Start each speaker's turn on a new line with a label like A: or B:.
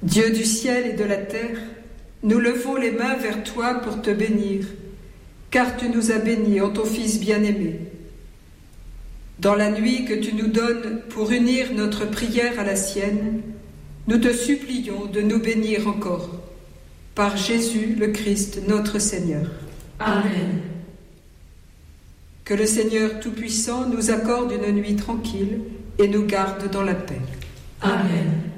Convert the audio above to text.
A: Dieu du ciel et de la terre, nous levons les mains vers toi pour te bénir, car tu nous as bénis en ton Fils bien-aimé. Dans la nuit que tu nous donnes pour unir notre prière à la sienne, nous te supplions de nous bénir encore. Par Jésus le Christ, notre Seigneur.
B: Amen.
A: Que le Seigneur Tout-Puissant nous accorde une nuit tranquille et nous garde dans la paix.
B: Amen.